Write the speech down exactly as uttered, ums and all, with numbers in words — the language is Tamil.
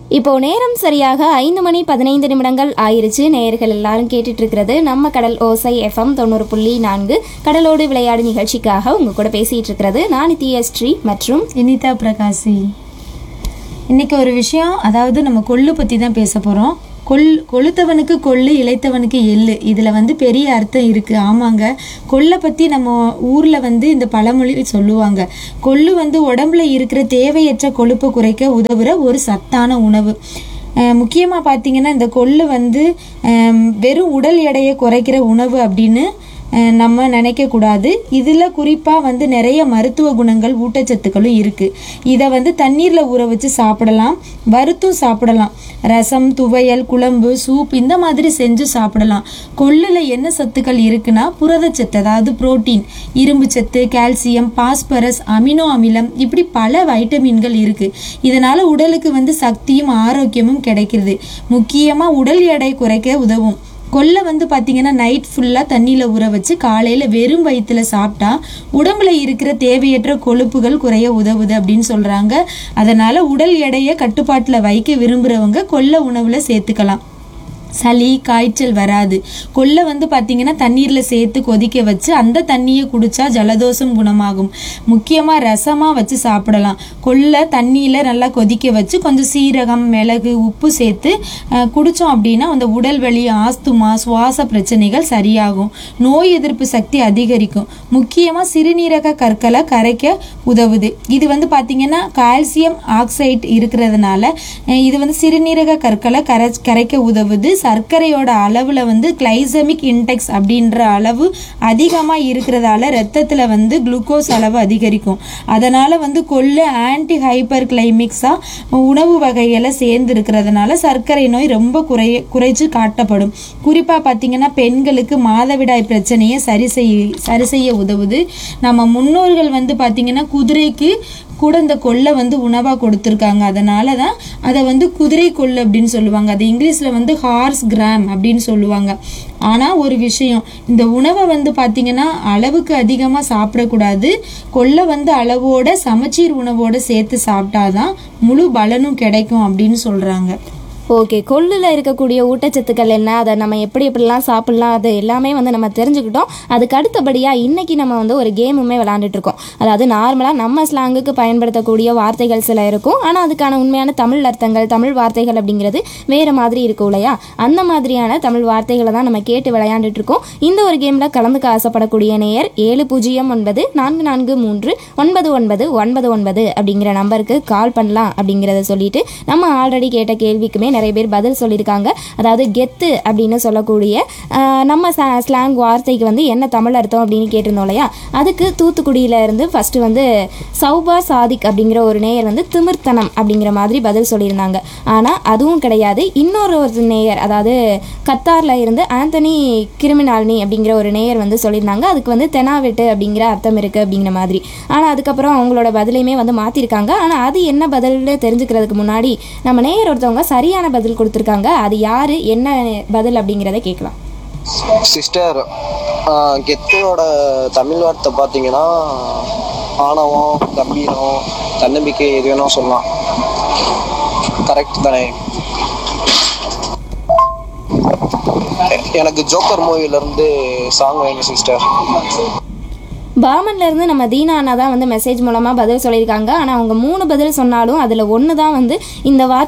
இப்போ நேரம் சரியாக ஐந்து மணி பதினைந்து நிமிடங்கள் ஆயிருச்சு. நேயர்கள் எல்லாரும் கேட்டுட்டு இருக்கிறது நம்ம கடல் ஓசை எஃப்எம் தொண்ணூறு புள்ளி நான்கு கடலோடு விளையாடு நிகழ்ச்சிக்காக உங்க கூட பேசிட்டு இருக்கிறது நான் நித்யஸ்ரீ மற்றும் இனிதா பிரகாசி. இன்னைக்கு ஒரு விஷயம், அதாவது நம்ம கொள்ளு பற்றி தான் பேச போகிறோம். கொள் கொளுத்தவனுக்கு கொள்ளு, இளைத்தவனுக்கு எள்ளு, இதில் வந்து பெரிய அர்த்தம் இருக்குது. ஆமாங்க, கொள்ளை பற்றி நம்ம ஊரில் வந்து இந்த பழமொழி சொல்லுவாங்க. கொள்ளு வந்து உடம்புல இருக்கிற தேவையற்ற கொழுப்பை குறைக்க உதவுற ஒரு சத்தான உணவு. முக்கியமாக பார்த்தீங்கன்னா இந்த கொள்ளு வந்து வெறும் உடல் எடையை குறைக்கிற உணவு அப்படின்னு நம்ம நினைக்கக்கூடாது. இதில் குறிப்பாக வந்து நிறைய மருத்துவ குணங்கள், ஊட்டச்சத்துக்களும் இருக்குது. இதை வந்து தண்ணீரில் ஊற வச்சு சாப்பிடலாம், வறுத்தும் சாப்பிடலாம். ரசம், துவையல், குழம்பு, சூப் இந்த மாதிரி செஞ்சு சாப்பிடலாம். கொள்ளில் என்ன சத்துக்கள் இருக்குன்னா புரதச்சத்து, அதாவது புரோட்டீன், இரும்பு சத்து, கால்சியம், பாஸ்பரஸ், அமினோ அமிலம், இப்படி பல வைட்டமின்கள் இருக்குது. இதனால் உடலுக்கு வந்து சக்தியும் ஆரோக்கியமும் கிடைக்கிறது. முக்கியமாக உடல் எடை குறைக்க உதவும். கொள்ளை வந்து பார்த்தீங்கன்னா நைட் ஃபுல்லாக தண்ணியில் ஊற வச்சு காலையில் வெறும் வயிற்றுல சாப்பிட்டா உடம்புல இருக்கிற தேவையற்ற கொழுப்புகள் குறைய உதவுது அப்படின்னு சொல்கிறாங்க. அதனால் உடல் எடையை கட்டுப்பாட்டில் வைக்க விரும்புகிறவங்க கொள்ளை உணவில் சேர்த்துக்கலாம். சளி, காய்ச்சல் வராது. கொள்ளை வந்து பார்த்தீங்கன்னா தண்ணீரில் சேர்த்து கொதிக்க வச்சு அந்த தண்ணியை குடித்தா ஜலதோஷம் குணமாகும். முக்கியமாக ரசமாக வச்சு சாப்பிடலாம். கொள்ளை தண்ணியில் நல்லா கொதிக்க வச்சு கொஞ்சம் சீரகம், மிளகு, உப்பு சேர்த்து குடித்தோம் அப்படின்னா அந்த உடல் வலி, ஆஸ்துமா, சுவாச பிரச்சனைகள் சரியாகும். நோய் எதிர்ப்பு சக்தி அதிகரிக்கும். முக்கியமாக சிறுநீரக கற்களை கரைக்க உதவுது. இது வந்து பார்த்தீங்கன்னா கால்சியம் ஆக்சைடு இருக்கிறதுனால இது வந்து சிறுநீரக கற்களை கரை கரைக்க உதவுது. சர்க்கரையோட அளவில் வந்து கிளைசமிக் இன்டெக்ஸ் அப்படின்ற அளவு அதிகமாக இருக்கிறதால ரத்தத்தில் வந்து குளுக்கோஸ் அளவு அதிகரிக்கும். அதனால் வந்து கொள்ளு ஆன்டி ஹைப்பர் கிளைமிக்ஸாக உணவு வகைகளை சேர்ந்து இருக்கிறதுனால சர்க்கரை நோய் ரொம்ப குறைய குறைச்சு காட்டப்படும். குறிப்பாக பார்த்தீங்கன்னா பெண்களுக்கு மாதவிடாய் பிரச்சனையை சரி செய்ய சரி செய்ய உதவுது. நம்ம முன்னோர்கள் வந்து பார்த்தீங்கன்னா குதிரைக்கு கூட இந்த கொள்ளை வந்து உணவாக கொடுத்துருக்காங்க. அதனால தான் அதை வந்து குதிரை கொள்ளு அப்படின்னு சொல்லுவாங்க. அது இங்கிலீஷில் வந்து ஹார்ஸ் கிராம் அப்படின்னு சொல்லுவாங்க. ஆனால் ஒரு விஷயம், இந்த உணவை வந்து பார்த்தீங்கன்னா அளவுக்கு அதிகமாக சாப்பிடக்கூடாது. கொள்ளை வந்து அளவோட சமச்சீர் உணவோடு சேர்த்து சாப்பிட்டாதான் முழு பலனும் கிடைக்கும் அப்படின்னு சொல்கிறாங்க. ஓகே, கொள்ளில் இருக்கக்கூடிய ஊட்டச்சத்துக்கள் என்ன, அதை நம்ம எப்படி எப்படிலாம் சாப்பிட்லாம், அது எல்லாமே வந்து நம்ம தெரிஞ்சுக்கிட்டோம். அதுக்கு அடுத்தபடியாக இன்றைக்கி நம்ம வந்து ஒரு கேமுமே விளாண்டுட்ருக்கோம். அதாவது நார்மலாக நம்ம ஸ்லாங்குக்கு பயன்படுத்தக்கூடிய வார்த்தைகள் சில இருக்கும், ஆனால் அதுக்கான உண்மையான தமிழ் அர்த்தங்கள், தமிழ் வார்த்தைகள் அப்படிங்கிறது வேறு மாதிரி இருக்கும் இல்லையா? அந்த மாதிரியான தமிழ் வார்த்தைகளை தான் நம்ம கேட்டு விளையாண்டுட்ருக்கோம். இந்த ஒரு கேமில் கலந்துக்க ஆசைப்படக்கூடிய நேயர் ஏழு பூஜ்ஜியம் ஒன்பது நான்கு நான்கு மூன்று ஒன்பது ஒன்பது ஒன்பது ஒன்பது அப்படிங்கிற நம்பருக்கு கால் பண்ணலாம் அப்படிங்கிறத சொல்லிட்டு நம்ம ஆல்ரெடி கேட்ட கேள்விக்குமே நிறைய பேர் பதில் சொல்லியிருக்காங்க. அதாவது கெத்து அப்படின்னு சொல்லக்கூடிய நம்ம ஸ்லாங் வார்த்தைக்கு வந்து என்ன தமிழ் அர்த்தம் அப்படின்னு கேட்டிருந்தோம் இல்லையா? அதுக்கு தூத்துக்குடியில இருந்து ஃபர்ஸ்ட் வந்து சௌபா சாதிக் அப்படிங்கிற ஒரு நேயர் வந்து திமிர்த்தனம் அப்படிங்கிற மாதிரி பதில் சொல்லியிருந்தாங்க. ஆனால் அதுவும் கிடையாது. இன்னொரு ஒரு நேயர், அதாவது கத்தாரில் இருந்து ஆந்தனி கிரிமினால்னி அப்படிங்கிற ஒரு நேயர் வந்து சொல்லியிருந்தாங்க. அதுக்கு வந்து தெனாவெட்டு அப்படிங்கிற அர்த்தம் இருக்குது அப்படிங்கிற மாதிரி. ஆனால் அதுக்கப்புறம் அவங்களோட பதிலையுமே வந்து மாற்றிருக்காங்க. ஆனால் அது என்ன பதில்னு தெரிஞ்சுக்கிறதுக்கு முன்னாடி நம்ம நேயர் ஒருத்தவங்க சரியான பதில் கொடுத்துருக்காங்க. அது யாரு, என்ன பதில் அப்படிங்கிறத கேட்கலாம். சிஸ்டர், கெத்தோட தமிழ் வார்த்தை பார்த்தீங்கன்னா ஆணவம், கம்பீரம், தன்னம்பிக்கை, எது வேணா சொல்லலாம். கரெக்ட் தானே? எனக்கு ஜோக்கர் மூவிலேருந்து சாங் வேணும் சிஸ்டர். பாமன்ல இருந்து நம்ம தீனா அண்ணா தான் வந்து மெசேஜ் மூலமாக பதில் சொல்லியிருக்காங்க. ஆனால் அவங்க மூணு பதில் சொன்னாலும் அதில் ஒன்று தான் வந்து இந்த வார்த்தை